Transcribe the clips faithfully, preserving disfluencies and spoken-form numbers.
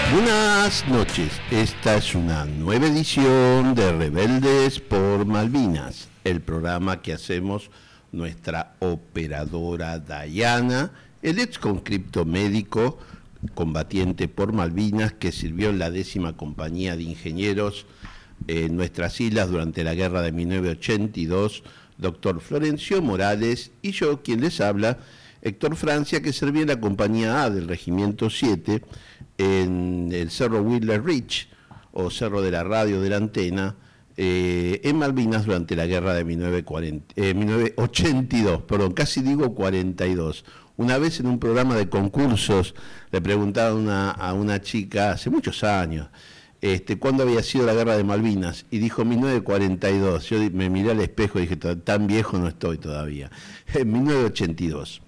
Buenas noches, esta es una nueva edición de Rebeldes por Malvinas, el programa que hacemos nuestra operadora Dayana, el ex conscripto médico combatiente por Malvinas que sirvió en la décima compañía de ingenieros en nuestras islas durante la guerra de mil novecientos ochenta y dos, doctor Florencio Morales, y yo, quien les habla, Héctor Francia, que servía en la compañía A del Regimiento siete en el Cerro Whistler Ridge, o Cerro de la Radio de la Antena, eh, en Malvinas durante la guerra de mil novecientos cuarenta, eh, mil novecientos ochenta y dos, perdón, casi digo cuarenta y dos. Una vez en un programa de concursos le preguntaba una, a una chica, hace muchos años, este, ¿cuándo había sido la guerra de Malvinas? Y dijo mil novecientos cuarenta y dos. Yo me miré al espejo y dije, tan viejo no estoy todavía. En mil novecientos ochenta y dos.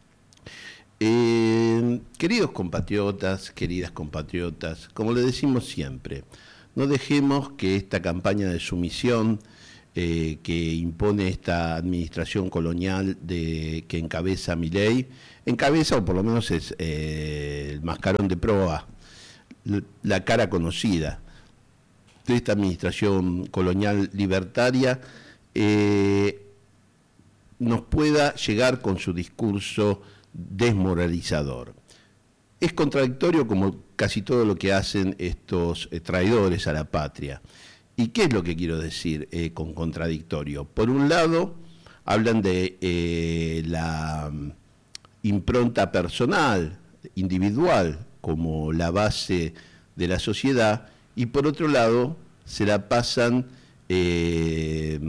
Eh, queridos compatriotas, queridas compatriotas, como le decimos siempre, no dejemos que esta campaña de sumisión eh, que impone esta administración colonial de, que encabeza Milei, encabeza o por lo menos es eh, el mascarón de proa, la cara conocida de esta administración colonial libertaria, eh, nos pueda llegar con su discurso desmoralizador. Es contradictorio como casi todo lo que hacen estos eh, traidores a la patria. ¿Y qué es lo que quiero decir eh, con contradictorio? Por un lado, hablan de eh, la impronta personal, individual, como la base de la sociedad, y por otro lado, se la pasan eh,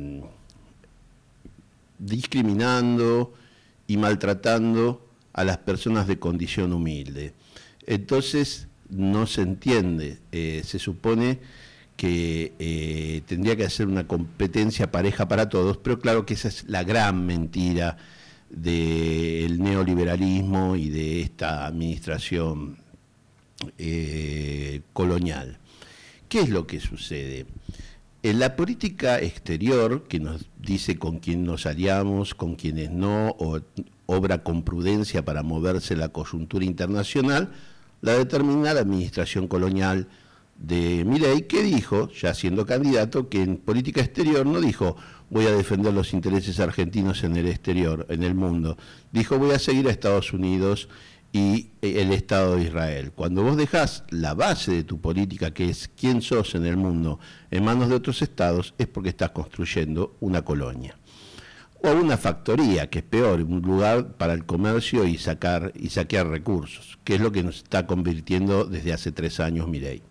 discriminando y maltratando a las personas de condición humilde. Entonces no se entiende, eh, se supone que eh, tendría que hacer una competencia pareja para todos, pero claro que esa es la gran mentira del neoliberalismo y de esta administración eh, colonial. ¿Qué es lo que sucede? En la política exterior, que nos dice con quién nos aliamos, con quiénes no, o obra con prudencia para moverse la coyuntura internacional, la determina la administración colonial de Milei, que dijo, ya siendo candidato, que en política exterior no dijo voy a defender los intereses argentinos en el exterior, en el mundo, dijo voy a seguir a Estados Unidos y el Estado de Israel. Cuando vos dejás la base de tu política, que es quién sos en el mundo, en manos de otros estados, es porque estás construyendo una colonia. O una factoría, que es peor, un lugar para el comercio y sacar y saquear recursos, que es lo que nos está convirtiendo desde hace tres años Milei.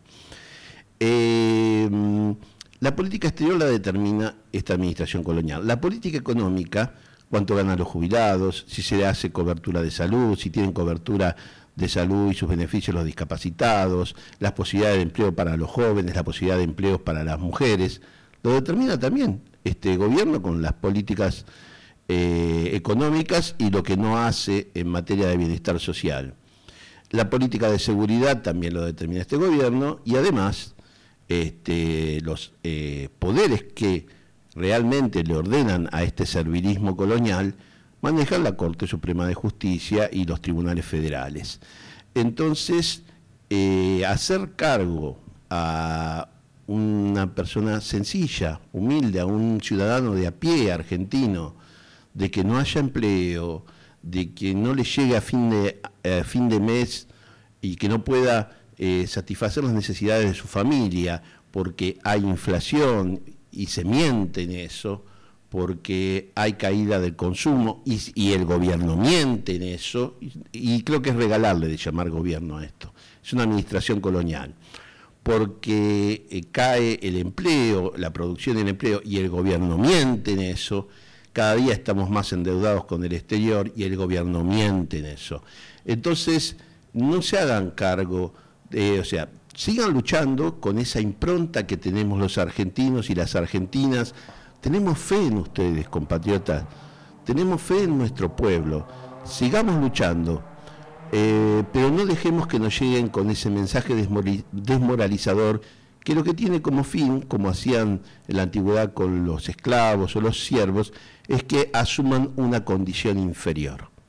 Eh, la política exterior la determina esta administración colonial. La política económica, cuánto ganan los jubilados, si se le hace cobertura de salud, si tienen cobertura de salud y sus beneficios los discapacitados, las posibilidades de empleo para los jóvenes, la posibilidad de empleos para las mujeres, lo determina también este gobierno con las políticas eh, económicas y lo que no hace en materia de bienestar social. La política de seguridad también lo determina este gobierno y además este, los eh, poderes que realmente le ordenan a este servilismo colonial manejan la Corte Suprema de Justicia y los tribunales federales. Entonces, eh, hacer cargo a una persona sencilla, humilde, a un ciudadano de a pie argentino, de que no haya empleo, de que no le llegue a fin de, a fin de mes y que no pueda eh, satisfacer las necesidades de su familia porque hay inflación y se miente en eso, porque hay caída del consumo y, y el gobierno miente en eso, y, y creo que es regalarle de llamar gobierno a esto. Es una administración colonial, porque eh, cae el empleo, la producción del empleo, y el gobierno miente en eso. Cada día estamos más endeudados con el exterior y el gobierno miente en eso. Entonces, no se hagan cargo, de, o sea, sigan luchando con esa impronta que tenemos los argentinos y las argentinas. Tenemos fe en ustedes, compatriotas, tenemos fe en nuestro pueblo, sigamos luchando, eh, pero no dejemos que nos lleguen con ese mensaje desmoralizador que lo que tiene como fin, como hacían en la antigüedad con los esclavos o los siervos, es que asuman una condición inferior.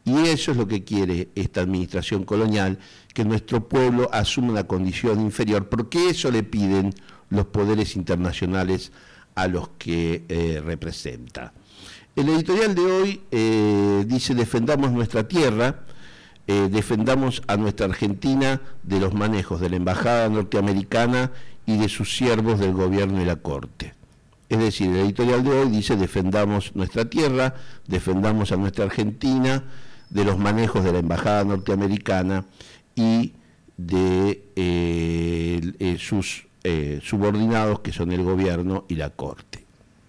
Y eso es lo que quiere esta administración colonial, que nuestro pueblo asuma una condición inferior, porque eso le piden los poderes internacionales a los que eh, representa. El editorial de hoy eh, dice: defendamos nuestra tierra, eh, defendamos a nuestra Argentina de los manejos de la embajada norteamericana y de sus siervos del gobierno y la corte. Es decir, el editorial de hoy dice: defendamos nuestra tierra, defendamos a nuestra Argentina de los manejos de la embajada norteamericana y de eh, eh, sus eh, subordinados, que son el gobierno y la corte.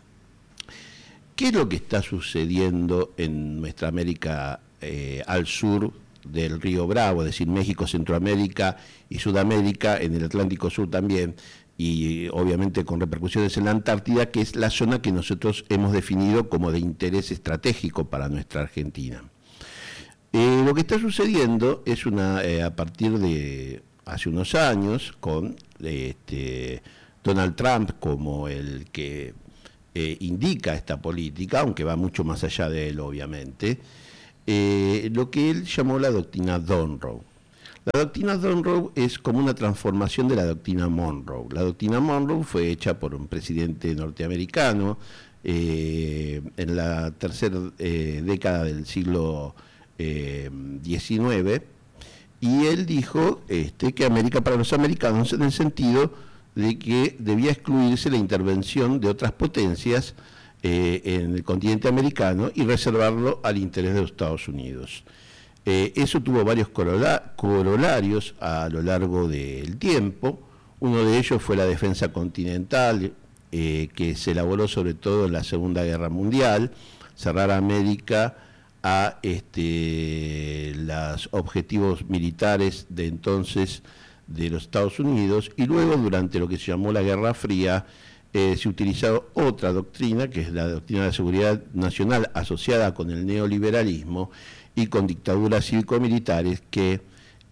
¿Qué es lo que está sucediendo en nuestra América eh, al sur del río Bravo, es decir, México, Centroamérica y Sudamérica, en el Atlántico Sur también, y obviamente con repercusiones en la Antártida, que es la zona que nosotros hemos definido como de interés estratégico para nuestra Argentina? Eh, lo que está sucediendo es una eh, a partir de hace unos años, con este, Donald Trump como el que eh, indica esta política, aunque va mucho más allá de él, obviamente, eh, lo que él llamó la doctrina Monroe. La doctrina Monroe es como una transformación de la doctrina Monroe. La doctrina Monroe fue hecha por un presidente norteamericano eh, en la tercera eh, década del siglo Eh, diecinueve, y él dijo este, que América para los americanos, en el sentido de que debía excluirse la intervención de otras potencias eh, en el continente americano y reservarlo al interés de los Estados Unidos. Eh, eso tuvo varios corola corolarios a lo largo del tiempo. Uno de ellos fue la defensa continental, eh, que se elaboró sobre todo en la Segunda Guerra Mundial, cerrar América a este, los objetivos militares de entonces de los Estados Unidos, y luego durante lo que se llamó la Guerra Fría eh, se utilizó otra doctrina, que es la doctrina de la seguridad nacional, asociada con el neoliberalismo y con dictaduras cívico-militares que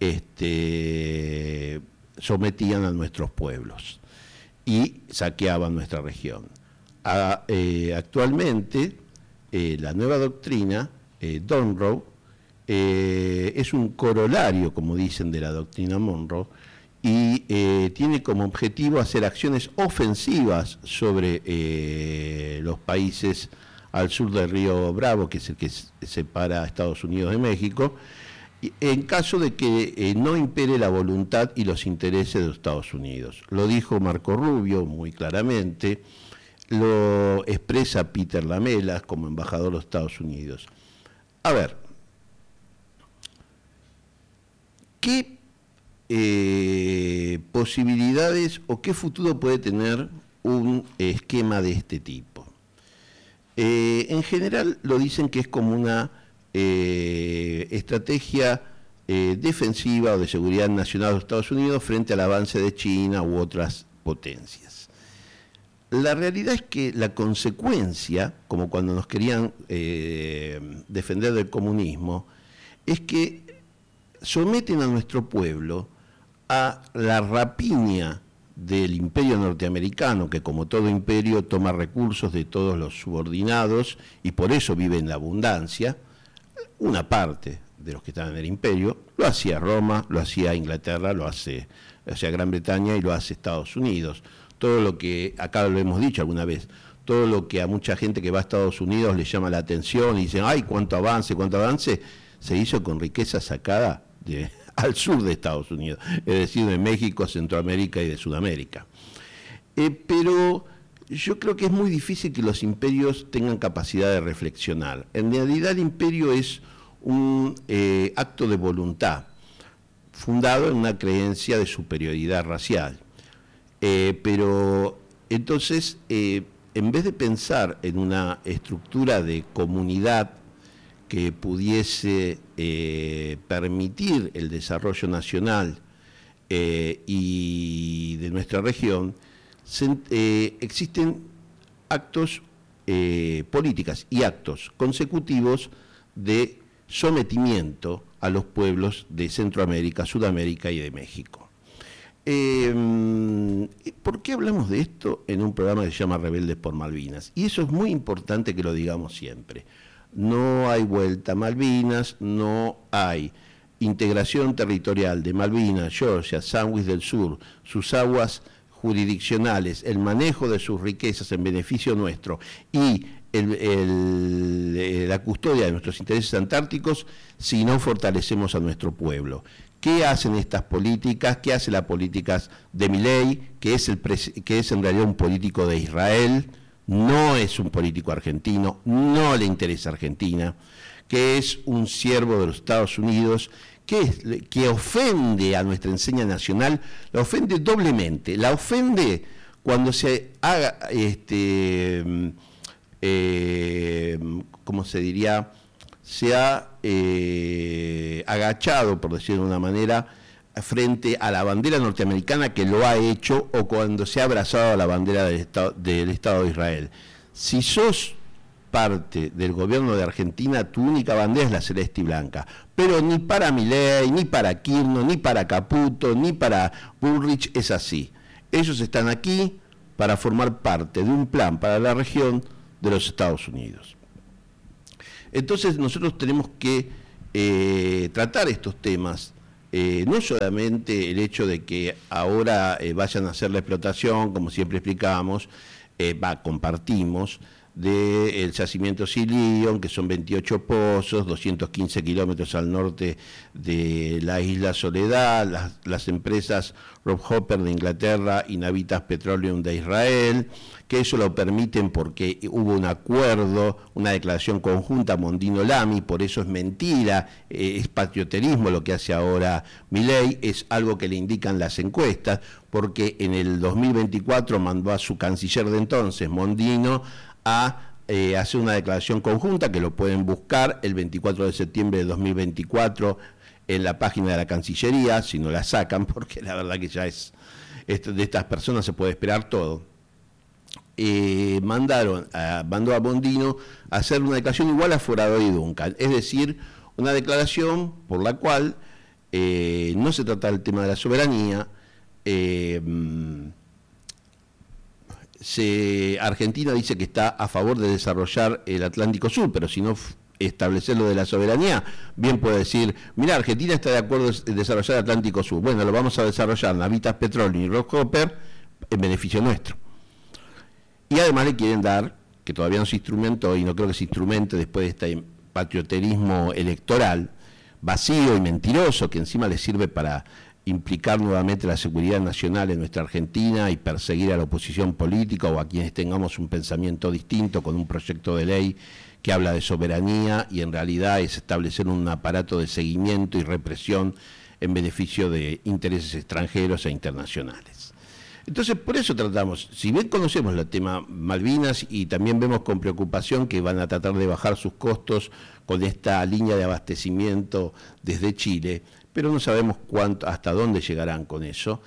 este, sometían a nuestros pueblos y saqueaban nuestra región. A, eh, actualmente eh, la nueva doctrina Eh, Monroe eh, es un corolario, como dicen, de la doctrina Monroe, y eh, tiene como objetivo hacer acciones ofensivas sobre eh, los países al sur del río Bravo, que es el que separa a Estados Unidos de México, en caso de que eh, no impere la voluntad y los intereses de los Estados Unidos. Lo dijo Marco Rubio muy claramente, lo expresa Peter Lamelas como embajador de los Estados Unidos. A ver, ¿qué eh, posibilidades o qué futuro puede tener un esquema de este tipo? Eh, en general lo dicen que es como una eh, estrategia eh, defensiva o de seguridad nacional de los Estados Unidos frente al avance de China u otras potencias. La realidad es que la consecuencia, como cuando nos querían eh, defender del comunismo, es que someten a nuestro pueblo a la rapiña del imperio norteamericano, que como todo imperio toma recursos de todos los subordinados y por eso vive en la abundancia. Una parte de los que estaban en el imperio lo hacía Roma, lo hacía Inglaterra, lo hace, lo hacía Gran Bretaña y lo hace Estados Unidos. Todo lo que, acá lo hemos dicho alguna vez, todo lo que a mucha gente que va a Estados Unidos le llama la atención y dicen, ay, cuánto avance, cuánto avance, se hizo con riqueza sacada de, al sur de Estados Unidos, es decir, de México, Centroamérica y de Sudamérica. Eh, pero yo creo que es muy difícil que los imperios tengan capacidad de reflexionar. En realidad el imperio es un eh, acto de voluntad, fundado en una creencia de superioridad racial. Eh, pero entonces, eh, en vez de pensar en una estructura de comunidad que pudiese eh, permitir el desarrollo nacional eh, y de nuestra región, se, eh, existen actos, eh, políticas y actos consecutivos de sometimiento a los pueblos de Centroamérica, Sudamérica y de México. Eh, ¿Por qué hablamos de esto en un programa que se llama Rebeldes por Malvinas? Y eso es muy importante que lo digamos siempre. no hay vuelta a Malvinas, no hay integración territorial de Malvinas, Georgia, Sandwich del Sur, sus aguas jurisdiccionales, el manejo de sus riquezas en beneficio nuestro y el, el, la custodia de nuestros intereses antárticos si no fortalecemos a nuestro pueblo. ¿Qué hacen estas políticas? ¿Qué hace las políticas de Milei, que es, el que es en realidad un político de Israel? No es un político argentino, no le interesa Argentina, que es un siervo de los Estados Unidos, que, es, que ofende a nuestra enseña nacional, la ofende doblemente, la ofende cuando se haga, este, eh, ¿cómo se diría?, se ha eh, agachado, por decirlo de una manera, frente a la bandera norteamericana que lo ha hecho, o cuando se ha abrazado a la bandera del Estado, del Estado de Israel. Si sos parte del gobierno de Argentina, tu única bandera es la celeste y blanca. Pero ni para Milei, ni para Kirchner, ni para Caputo, ni para Bullrich es así. Ellos están aquí para formar parte de un plan para la región de los Estados Unidos. Entonces nosotros tenemos que eh, tratar estos temas, eh, no solamente el hecho de que ahora eh, vayan a hacer la explotación, como siempre explicamos, eh, va, compartimos, del yacimiento Silion, que son veintiocho pozos, doscientos quince kilómetros al norte de la isla Soledad, las, las empresas Rob Hopper de Inglaterra y Navitas Petroleum de Israel, que eso lo permiten porque hubo un acuerdo, una declaración conjunta Mondino-Lamy, por eso es mentira, eh, es patrioterismo lo que hace ahora Milei, es algo que le indican las encuestas, porque en el dos mil veinticuatro mandó a su canciller de entonces, Mondino, a eh, hacer una declaración conjunta, que lo pueden buscar el veinticuatro de septiembre de dos mil veinticuatro en la página de la Cancillería, si no la sacan, porque la verdad que ya es, esto, de estas personas se puede esperar todo. Eh, mandaron a, mandó a Mondino a hacer una declaración igual a Forador y Duncan, es decir, una declaración por la cual eh, no se trata del tema de la soberanía, eh, Se, Argentina dice que está a favor de desarrollar el Atlántico Sur, pero si no establecer lo de la soberanía, bien puede decir, mira, Argentina está de acuerdo en desarrollar el Atlántico Sur, bueno, lo vamos a desarrollar Navitas Petroleum y Rob Hopper en beneficio nuestro. Y además le quieren dar, que todavía no se instrumentó, y no creo que se instrumente después de este patrioterismo electoral, vacío y mentiroso, que encima le sirve para implicar nuevamente la seguridad nacional en nuestra Argentina y perseguir a la oposición política o a quienes tengamos un pensamiento distinto con un proyecto de ley que habla de soberanía y en realidad es establecer un aparato de seguimiento y represión en beneficio de intereses extranjeros e internacionales. Entonces, por eso tratamos, si bien conocemos el tema Malvinas y también vemos con preocupación que van a tratar de bajar sus costos con esta línea de abastecimiento desde Chile, pero no sabemos cuánto, hasta dónde llegarán con eso,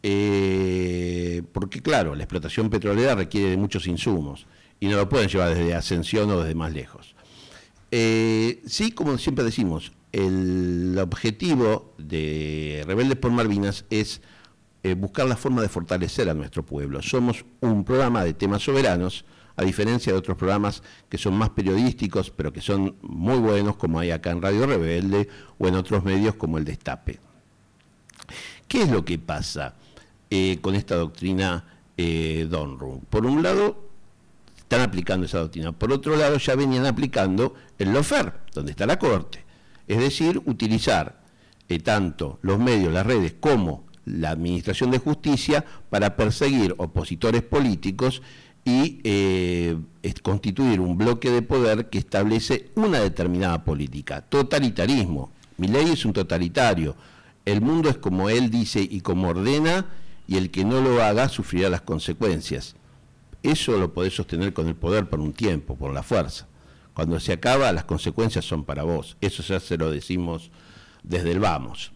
eh, porque claro, la explotación petrolera requiere de muchos insumos y no lo pueden llevar desde Ascensión o desde más lejos. Eh, sí, como siempre decimos, el objetivo de Rebeldes por Malvinas es eh, buscar la forma de fortalecer a nuestro pueblo. Somos un programa de temas soberanos, a diferencia de otros programas que son más periodísticos, pero que son muy buenos, como hay acá en Radio Rebelde o en otros medios como el Destape. ¿Qué es lo que pasa eh, con esta doctrina eh, Donru? Por un lado, están aplicando esa doctrina. Por otro lado, ya venían aplicando el lawfare, donde está la Corte. Es decir, utilizar eh, tanto los medios, las redes, como la Administración de Justicia para perseguir opositores políticos y eh, constituir un bloque de poder que establece una determinada política. Totalitarismo. Milei es un totalitario. El mundo es como él dice y como ordena, y el que no lo haga sufrirá las consecuencias. Eso lo podés sostener con el poder por un tiempo, por la fuerza. Cuando se acaba, las consecuencias son para vos. Eso ya se lo decimos desde el vamos.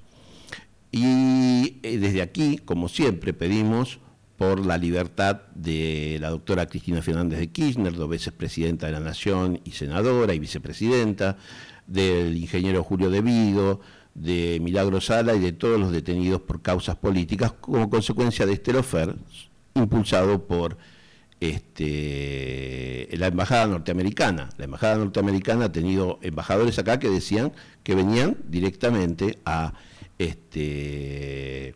Y eh, desde aquí, como siempre, pedimos por la libertad de la doctora Cristina Fernández de Kirchner, dos veces presidenta de la Nación y senadora y vicepresidenta, del ingeniero Julio De Vido, de Milagro Sala y de todos los detenidos por causas políticas como consecuencia de este lawfare impulsado por este, la embajada norteamericana. La embajada norteamericana ha tenido embajadores acá que decían que venían directamente a, este,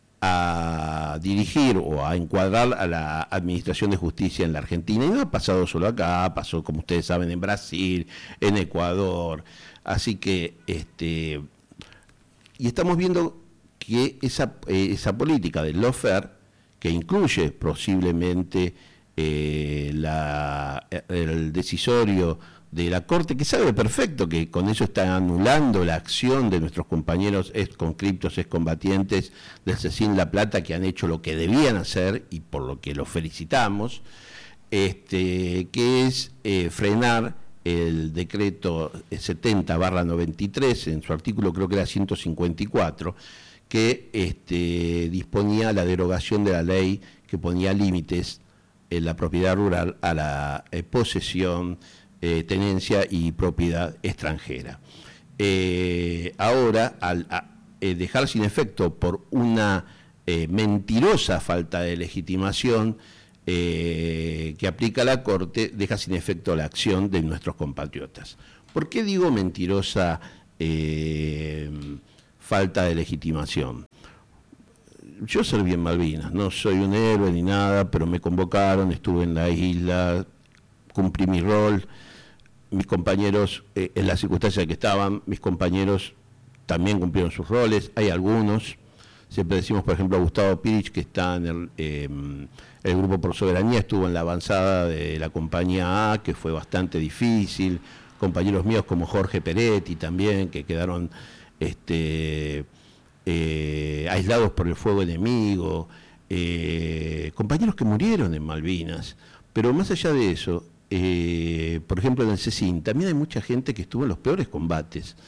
a dirigir o a encuadrar a la Administración de Justicia en la Argentina. Y no ha pasado solo acá, pasó, como ustedes saben, en Brasil, en Ecuador. Así que, este, y estamos viendo que esa, eh, esa política del lawfare, que incluye posiblemente eh, la, el decisorio de la Corte, que sabe perfecto que con eso está anulando la acción de nuestros compañeros exconscriptos, excombatientes del Cecín La Plata, que han hecho lo que debían hacer y por lo que los felicitamos, este, que es eh, frenar el decreto setenta barra noventa y tres, en su artículo creo que era ciento cincuenta y cuatro, que este, disponía la derogación de la ley que ponía límites en la propiedad rural a la eh, posesión, eh, tenencia y propiedad extranjera. Eh, ahora, al a, eh, dejar sin efecto por una eh, mentirosa falta de legitimación eh, que aplica la Corte, deja sin efecto la acción de nuestros compatriotas. ¿Por qué digo mentirosa eh, falta de legitimación? Yo serví en Malvinas, no soy un héroe ni nada, pero me convocaron, estuve en la isla, cumplí mi rol, mis compañeros, eh, en las circunstancias en que estaban, mis compañeros también cumplieron sus roles, hay algunos, siempre decimos, por ejemplo, a Gustavo Pirich, que está en el, eh, el Grupo por Soberanía, estuvo en la avanzada de la compañía A, que fue bastante difícil, compañeros míos como Jorge Peretti también, que quedaron este, eh, aislados por el fuego enemigo, eh, compañeros que murieron en Malvinas, pero más allá de eso, eh, por ejemplo en el Cecín, también hay mucha gente que estuvo en los peores combates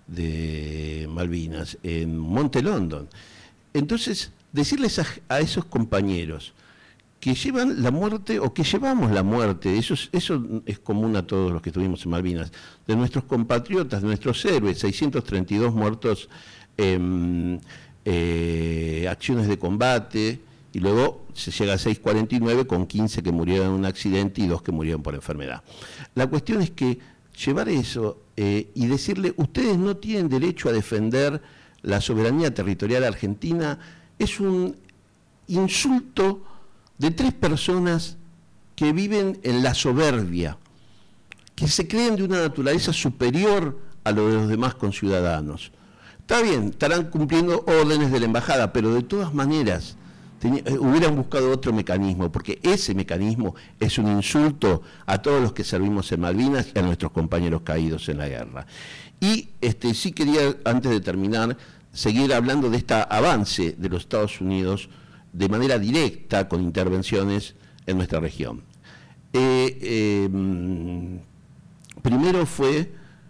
de Malvinas, en Monte London. Entonces, decirles a, a esos compañeros que llevan la muerte o que llevamos la muerte, eso es, eso es común a todos los que estuvimos en Malvinas, de nuestros compatriotas, de nuestros héroes, seiscientos treinta y dos muertos en eh, acciones de combate, y luego se llega a seiscientos cuarenta y nueve con quince que murieron en un accidente y dos que murieron por enfermedad. La cuestión es que llevar eso eh, y decirle, ustedes no tienen derecho a defender la soberanía territorial argentina, es un insulto de tres personas que viven en la soberbia, que se creen de una naturaleza superior a lo de los demás conciudadanos. Está bien, estarán cumpliendo órdenes de la embajada, pero de todas maneras tenía, eh, hubieran buscado otro mecanismo, porque ese mecanismo es un insulto a todos los que servimos en Malvinas y a nuestros compañeros caídos en la guerra. Y este, sí quería, antes de terminar, seguir hablando de este avance de los Estados Unidos de manera directa con intervenciones en nuestra región. Eh, eh, primero fue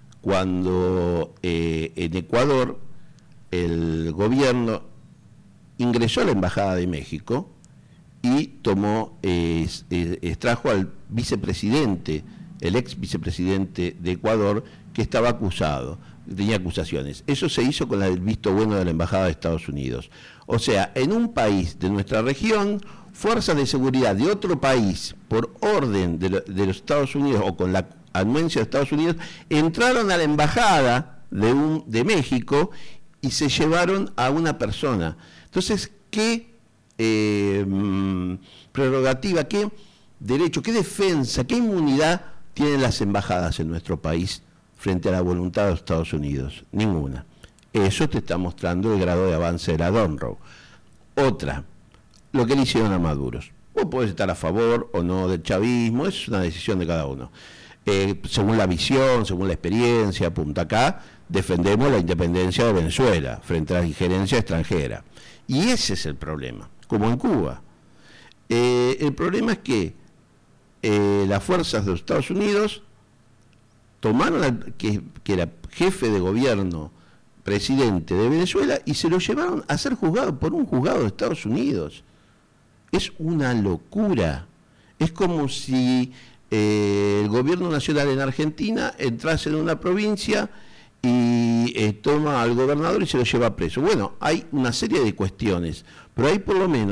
cuando eh, en Ecuador el gobierno ingresó a la Embajada de México y tomó, eh, extrajo al vicepresidente, el ex vicepresidente de Ecuador, que estaba acusado, tenía acusaciones. Eso se hizo con el visto bueno de la Embajada de Estados Unidos. O sea, en un país de nuestra región, fuerzas de seguridad de otro país, por orden de, lo, de los Estados Unidos o con la anuencia de Estados Unidos, entraron a la Embajada de, un, de México y se llevaron a una persona. Entonces, ¿qué eh, prerrogativa, qué derecho, qué defensa, qué inmunidad tienen las embajadas en nuestro país frente a la voluntad de los Estados Unidos? Ninguna. Eso te está mostrando el grado de avance de la Donroe. Otra, lo que le hicieron a Maduro. Vos podés estar a favor o no del chavismo, es una decisión de cada uno. Eh, según la visión, según la experiencia, punto. Acá defendemos la independencia de Venezuela frente a la injerencia extranjera. Y ese es el problema, como en Cuba. Eh, el problema es que eh, las fuerzas de los Estados Unidos tomaron al que, que era jefe de gobierno, presidente de Venezuela, y se lo llevaron a ser juzgado por un juzgado de Estados Unidos. Es una locura. Es como si eh, el gobierno nacional en Argentina entrase en una provincia y eh, toma al gobernador y se lo lleva preso. Bueno, hay una serie de cuestiones, pero ahí por lo menos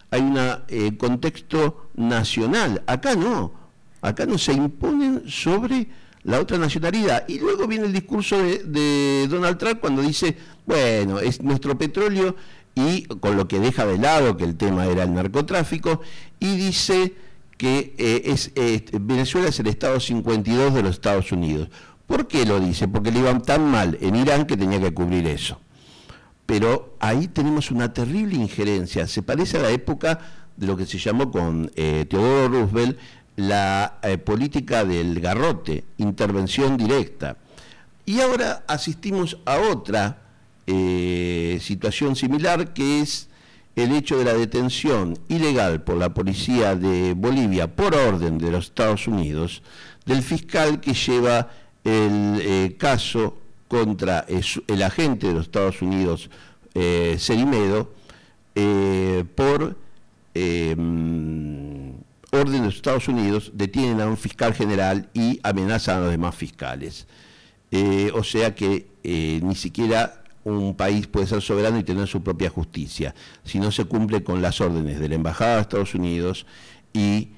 hay un eh, contexto nacional. Acá no, acá no se imponen sobre la otra nacionalidad. Y luego viene el discurso de, de Donald Trump cuando dice, bueno, es nuestro petróleo, y con lo que deja de lado que el tema era el narcotráfico, y dice que eh, es, eh, Venezuela es el estado cincuenta y dos de los Estados Unidos. ¿Por qué lo dice? Porque le iban tan mal en Irán que tenía que cubrir eso. Pero ahí tenemos una terrible injerencia. Se parece a la época de lo que se llamó con eh, Teodoro Roosevelt la eh, política del garrote, intervención directa. Y ahora asistimos a otra eh, situación similar, que es el hecho de la detención ilegal por la policía de Bolivia, por orden de los Estados Unidos, del fiscal que lleva el eh, caso contra el, el agente de los Estados Unidos, eh, Cerimedo, eh, por eh, orden de los Estados Unidos, detienen a un fiscal general y amenazan a los demás fiscales. Eh, o sea que eh, ni siquiera un país puede ser soberano y tener su propia justicia, si no se cumple con las órdenes de la Embajada de Estados Unidos y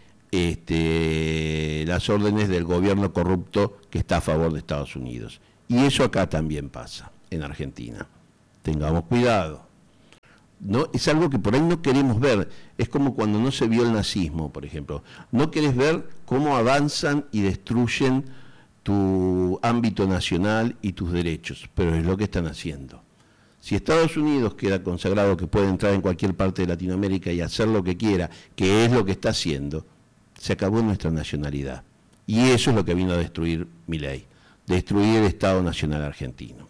este, las órdenes del gobierno corrupto que está a favor de Estados Unidos. Y eso acá también pasa, en Argentina. Tengamos cuidado. No, es algo que por ahí no queremos ver. Es como cuando no se vio el nazismo, por ejemplo. No querés ver cómo avanzan y destruyen tu ámbito nacional y tus derechos, pero es lo que están haciendo. Si Estados Unidos queda consagrado que puede entrar en cualquier parte de Latinoamérica y hacer lo que quiera, que es lo que está haciendo, se acabó nuestra nacionalidad. Y eso es lo que vino a destruir Milei, destruir el Estado Nacional argentino.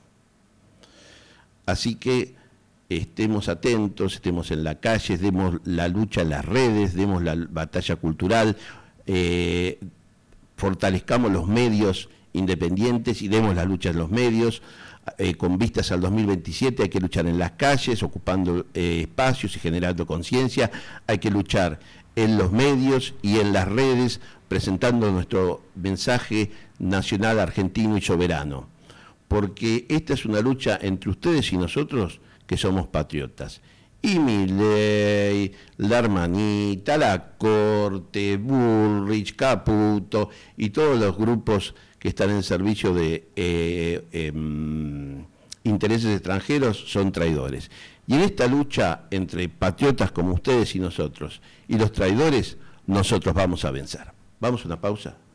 Así que estemos atentos, estemos en la calle, demos la lucha en las redes, demos la batalla cultural, eh, fortalezcamos los medios independientes y demos la lucha en los medios, eh, con vistas al dos mil veintisiete hay que luchar en las calles, ocupando eh, espacios y generando conciencia, hay que luchar en los medios y en las redes, presentando nuestro mensaje nacional argentino y soberano, porque esta es una lucha entre ustedes y nosotros que somos patriotas. Y Milei, la Hermanita, la Corte, Bullrich, Caputo y todos los grupos que están en servicio de eh, eh, intereses extranjeros son traidores. Y en esta lucha entre patriotas como ustedes y nosotros y los traidores, nosotros vamos a vencer. Vamos a una pausa.